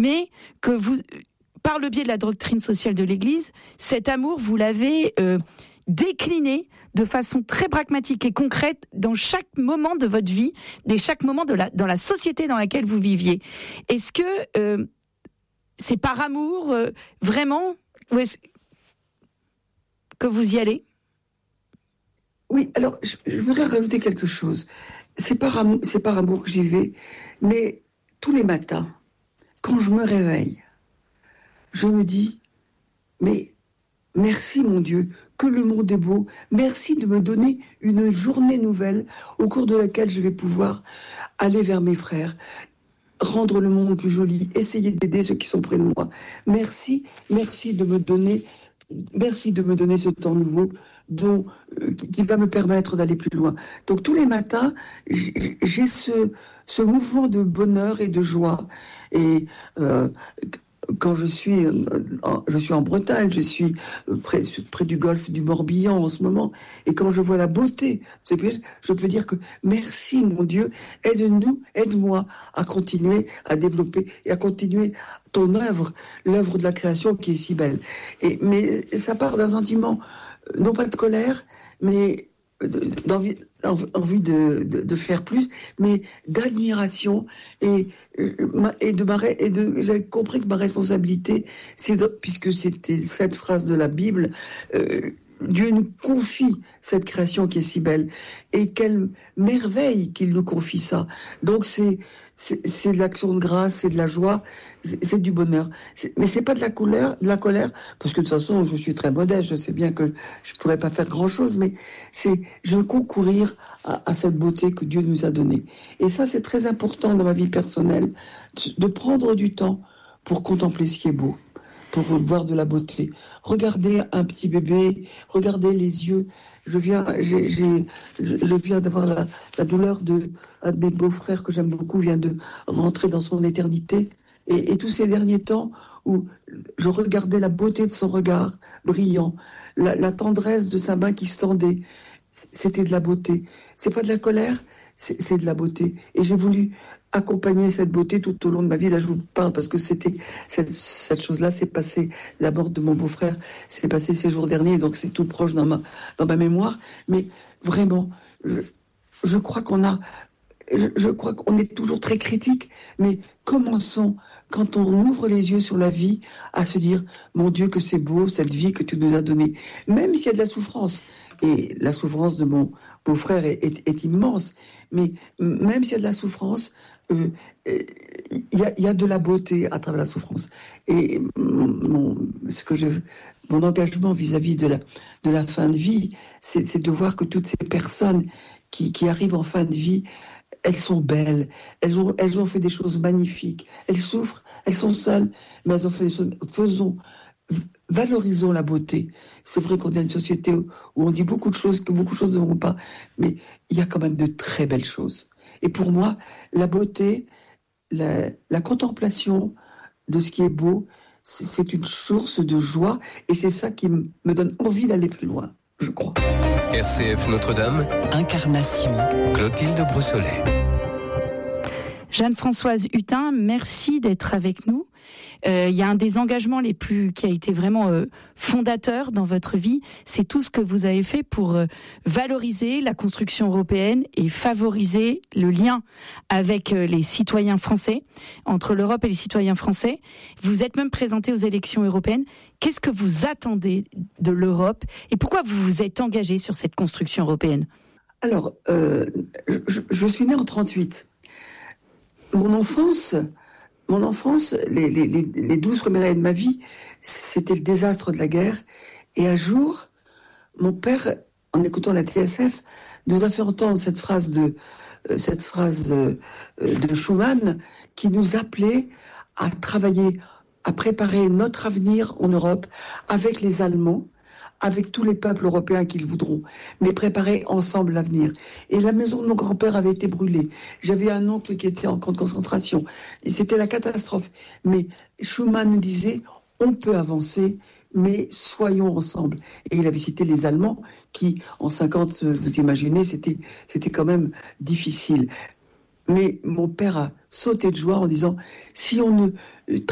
mais que vous, par le biais de la doctrine sociale de l'Église, cet amour, vous l'avez décliné de façon très pragmatique et concrète dans chaque moment de votre vie, chaque moment dans la société dans laquelle vous viviez. Est-ce que c'est par amour, vraiment, ou est-ce que vous y allez ? Oui, alors je voudrais rajouter quelque chose. C'est par amour que j'y vais, mais tous les matins, quand je me réveille, je me dis, mais merci mon Dieu, que le monde est beau, merci de me donner une journée nouvelle au cours de laquelle je vais pouvoir aller vers mes frères, rendre le monde plus joli, essayer d'aider ceux qui sont près de moi. Merci de me donner ce temps nouveau qui va me permettre d'aller plus loin. Donc tous les matins, j'ai ce mouvement de bonheur et de joie. Et quand je suis en Bretagne, je suis près du golfe du Morbihan en ce moment, et quand je vois la beauté, je peux dire que merci mon Dieu, aide-moi à continuer à développer et à continuer ton œuvre, l'œuvre de la création qui est si belle. Mais ça part d'un sentiment, non pas de colère, mais d'envie de faire plus, mais d'admiration j'avais compris que ma responsabilité, puisque c'était cette phrase de la Bible, Dieu nous confie cette création qui est si belle, et quelle merveille qu'il nous confie ça. Donc c'est de l'action de grâce, c'est de la joie, c'est du bonheur. Mais c'est pas de la colère, parce que de toute façon, je suis très modeste, je sais bien que je pourrais pas faire grand-chose, mais je veux concourir à cette beauté que Dieu nous a donnée. Et ça, c'est très important dans ma vie personnelle, de prendre du temps pour contempler ce qui est beau, pour voir de la beauté. Regardez un petit bébé, regardez les yeux. Je viens d'avoir la douleur un de mes beaux-frères que j'aime beaucoup vient de rentrer dans son éternité. Et tous ces derniers temps où je regardais la beauté de son regard brillant, la tendresse de sa main qui se tendait, c'était de la beauté. C'est pas de la colère, c'est de la beauté. Et j'ai voulu accompagner cette beauté tout au long de ma vie. Là, je vous parle parce que c'était cette chose-là, c'est passé, la mort de mon beau-frère, c'est passé ces jours derniers, donc c'est tout proche dans ma mémoire. Mais vraiment, je crois qu'on est toujours très critique, mais commençons, quand on ouvre les yeux sur la vie, à se dire, mon Dieu, que c'est beau, cette vie que tu nous as donnée. Même s'il y a de la souffrance, et la souffrance de mon beau-frère est immense, mais même s'il y a de la souffrance, il y a de la beauté à travers la souffrance. Et mon engagement vis-à-vis de la fin de vie, c'est de voir que toutes ces personnes qui arrivent en fin de vie, elles sont belles, elles ont fait des choses magnifiques, elles souffrent, elles sont seules, mais elles ont fait des choses. Valorisons la beauté. C'est vrai qu'on est une société où on dit beaucoup de choses, que beaucoup de choses ne vont pas, mais il y a quand même de très belles choses. Et pour moi, la beauté, la contemplation de ce qui est beau, c'est une source de joie, et c'est ça qui me donne envie d'aller plus loin, je crois. RCF Notre-Dame, Incarnation, Clotilde Brossolet. Jeanne-Françoise Hutin, merci d'être avec nous. Il y a un des engagements qui a été vraiment fondateur dans votre vie, c'est tout ce que vous avez fait pour valoriser la construction européenne et favoriser le lien avec les citoyens français, entre l'Europe et les citoyens français. Vous êtes même présenté aux élections européennes. Qu'est-ce que vous attendez de l'Europe et pourquoi vous vous êtes engagé sur cette construction européenne ? Alors, je suis née en 1938. Mon enfance, les 12 premières années de ma vie, c'était le désastre de la guerre. Et un jour, mon père, en écoutant la TSF, nous a fait entendre cette phrase de Schuman qui nous appelait à travailler, à préparer notre avenir en Europe avec les Allemands, avec tous les peuples européens qu'ils voudront, mais préparer ensemble l'avenir. Et la maison de mon grand-père avait été brûlée. J'avais un oncle qui était en camp de concentration. Et c'était la catastrophe. Mais Schuman nous disait, on peut avancer, mais soyons ensemble. Et il avait cité les Allemands, qui, en 50, vous imaginez, c'était quand même difficile. Mais mon père a sauté de joie en disant, si on ne